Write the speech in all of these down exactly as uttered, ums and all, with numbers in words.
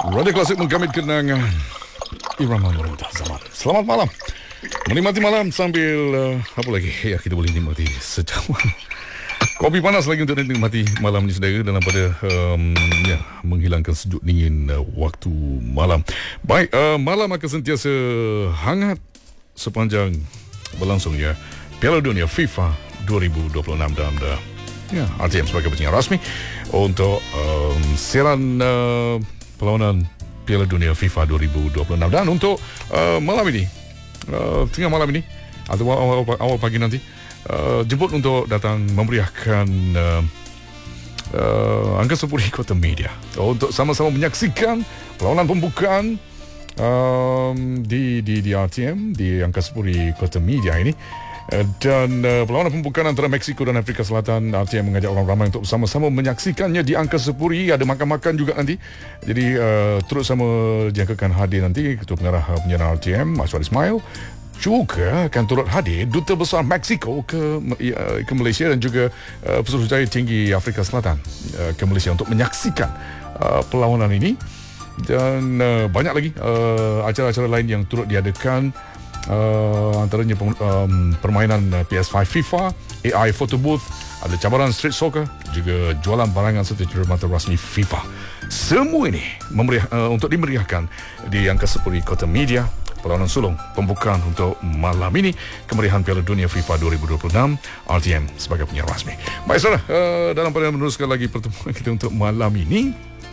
Radio Klasik menggamit kenangan irama memerintah zaman. Selamat malam. Menikmati malam sambil uh, apa lagi? Ya, kita boleh nikmati secawan kopi panas lagi untuk menikmati malam ini saudara, dalam pada um, ya, menghilangkan sejuk dingin uh, waktu malam. Baik, uh, malam akan sentiasa hangat sepanjang berlangsung ya Piala Dunia FIFA dua ribu dua puluh enam dan uh, ya, R T M sebagai penyiar rasmi untuk um, siaran uh, perlawanan Piala Dunia FIFA dua ribu dua puluh enam. Dan untuk uh, malam ini, uh, tengah malam ini atau awal, awal, awal pagi nanti, uh, jemput untuk datang memeriahkan uh, uh, Angkasa Puri Kota Media untuk sama-sama menyaksikan perlawanan pembukaan um, di, di, di R T M, di Angkasa Puri Kota Media ini. Dan uh, perlawanan pembukaan antara Mexico dan Afrika Selatan, R T M mengajak orang ramai untuk bersama-sama menyaksikannya di Angkasa Puri. Ada makan-makan juga nanti. Jadi uh, turut sama jangkakan hadir nanti Ketua Pengarah Penyiaran R T M Aswar Ismail. Juga akan turut hadir Duta Besar Mexico ke uh, ke Malaysia dan juga uh, Pesuruhjaya Tinggi Afrika Selatan uh, ke Malaysia untuk menyaksikan uh, perlawanan ini. Dan uh, banyak lagi uh, acara-acara lain yang turut diadakan. Uh, antaranya um, permainan uh, P S lima FIFA, A I photo booth, ada cabaran street soccer, juga jualan barangan serta cerita rasmi FIFA. Semua ini memeriah, uh, untuk dimeriahkan di Angkasa Puri Kota Media. Perlawanan sulung pembukaan untuk malam ini, kemeriahan Piala Dunia FIFA dua ribu dua puluh enam, R T M sebagai penyiar rasmi. Baik saudara, uh, dalam pada meneruskan lagi pertemuan kita untuk malam ini,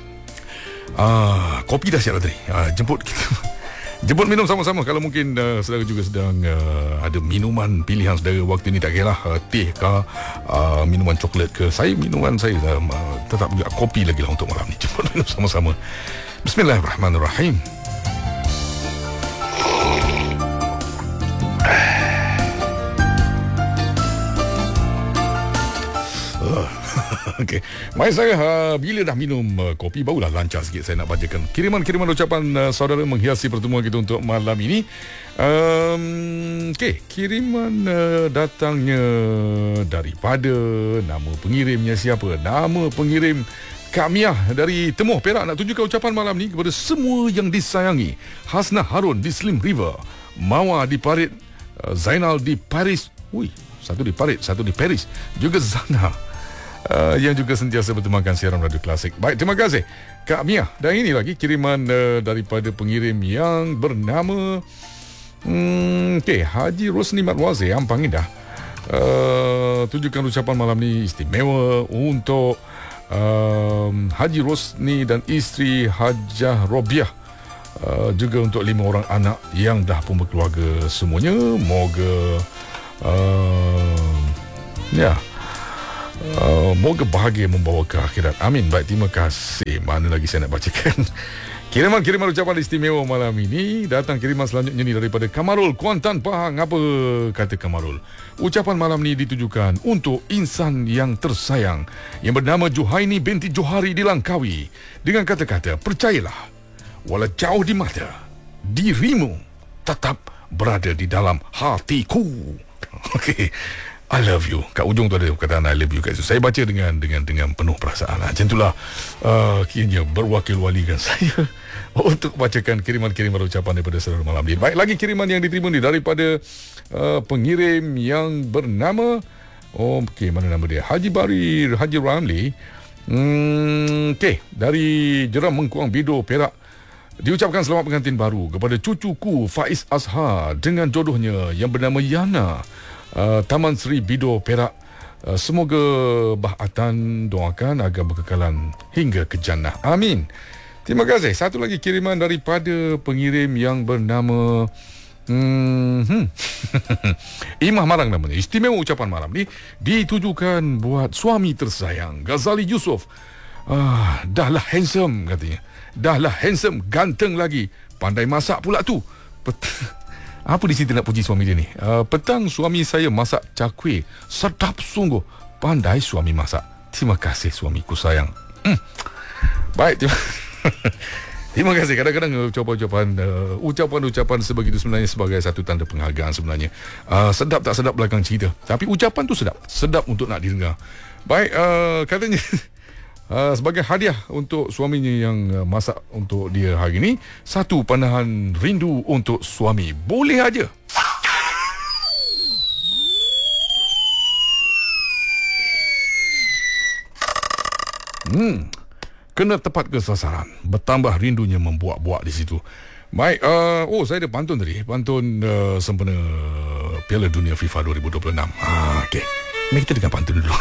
uh, kopi dahsyat tadi, uh, jemput kita Jemput minum sama-sama. Kalau mungkin uh, saudara juga sedang uh, ada minuman pilihan saudara waktu ini, tak kira lah uh, teh ke uh, minuman coklat ke, saya minuman saya uh, tetap juga kopi lagi lah untuk malam ni. Jemput minum sama-sama. Bismillahirrahmanirrahim. Okey, mai saya uh, bila dah minum uh, kopi barulah lancar sikit saya nak bacakan kiriman-kiriman ucapan uh, saudara menghiasi pertemuan kita untuk malam ini. Um, Okey, kiriman uh, datangnya daripada nama pengirimnya siapa? Nama pengirim Kak Miah dari Temuh, Perak, nak tunjukkan ucapan malam ni kepada semua yang disayangi. Hasnah Harun di Slim River, Mawa di Parit, uh, Zainal di Paris. Ui, satu di Parit, satu di Paris. Juga Zana Uh, yang juga sentiasa bertemankan siaran Radio Klasik. Baik, terima kasih Kak Mia. Dan ini lagi kiriman uh, daripada pengirim yang bernama hmm, okay, Haji Rosni Matwazi Ampang Indah. Uh, tunjukkan ucapan malam ni istimewa untuk um, Haji Rosni dan isteri Hajah Robiah. Uh, juga untuk lima orang anak yang dah pun berkeluarga semuanya. Moga uh, ya yeah. Uh, moga bahagia membawa ke akhirat. Amin. Baik, terima kasih. Mana lagi saya nak bacakan kiriman-kiriman ucapan istimewa malam ini. Datang kiriman selanjutnya ni daripada Kamarul Kuantan Pahang. Apa kata Kamarul? Ucapan malam ni ditujukan untuk insan yang tersayang yang bernama Juhaini binti Johari di Langkawi, dengan kata-kata, percayalah, walau jauh di mata, dirimu tetap berada di dalam hatiku. Okey, I love you. Kat ujung tu ada perkataan I love you kat situ. Saya baca dengan dengan dengan penuh perasaan. Macam itulah uh, kiranya berwakil walikan saya untuk bacakan kiriman-kiriman ucapan daripada saudara malam ini. Baik, lagi kiriman yang diterima ni daripada uh, pengirim yang bernama oh, okey, mana nama dia? Haji Barir Haji Ramli. Hmm, okey, dari Jeram Mengkuang Bido, Perak. Diucapkan selamat pengantin baru kepada cucuku Faiz Azhar dengan jodohnya yang bernama Yana. Uh, Taman Seri Bido, Perak. uh, Semoga Bahatan doakan agar berkekalan hingga ke jannah. Amin. Terima kasih. Satu lagi kiriman daripada pengirim yang bernama hmm, hmm. Imah Marang namanya. Istimewa ucapan malam ni ditujukan buat suami tersayang Ghazali Yusof. uh, Dahlah handsome katanya. Dahlah handsome, ganteng lagi, pandai masak pula tu. Pet- Apa di sini nak puji suami dia ni? Uh, petang suami saya masak cakwe. Sedap sungguh. Pandai suami masak. Terima kasih suamiku sayang. Hmm. Baik, terima, terima kasih. Kadang-kadang ucapan-ucapan uh, ucapan-ucapan sebegitu sebenarnya sebagai satu tanda penghargaan sebenarnya. Uh, sedap tak sedap belakang cerita. Tapi ucapan tu sedap. Sedap untuk nak didengar. Baik, uh, katanya Uh, sebagai hadiah untuk suaminya yang uh, masak untuk dia hari ini, satu panahan rindu untuk suami. Boleh aja. Hmm, kena tepat ke sasaran. Bertambah rindunya membuak-buak di situ. Baik, uh, oh saya ada pantun tadi. Pantun uh, sempena Piala Dunia FIFA dua ribu dua puluh enam. Ah, okey. Mari kita dengar pantun dulu.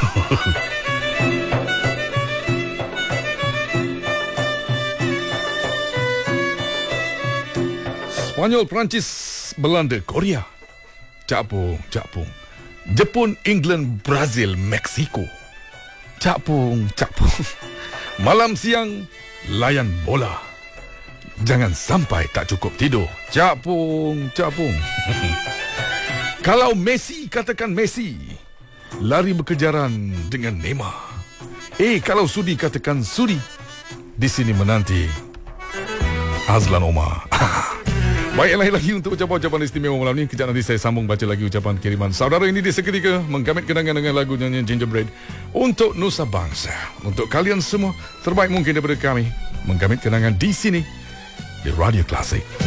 Spanyol, Perancis, Belanda, Korea. Capung, capung. Jepun, England, Brazil, Mexico. Capung, capung. Malam siang, layan bola. Jangan sampai tak cukup tidur. Capung, capung. Kalau Messi, katakan Messi. Lari berkejaran dengan Neymar. Eh, kalau sudi, katakan sudi. Di sini menanti Azlan Omar. Baiklah lagi untuk ucapan-ucapan istimewa malam ni. Kejap nanti saya sambung baca lagi ucapan kiriman saudara ini di seketika menggamit kenangan dengan lagu nyanyian Gingerbread untuk Nusa Bangsa. Untuk kalian semua, terbaik mungkin daripada kami menggamit kenangan di sini di Radio Klasik.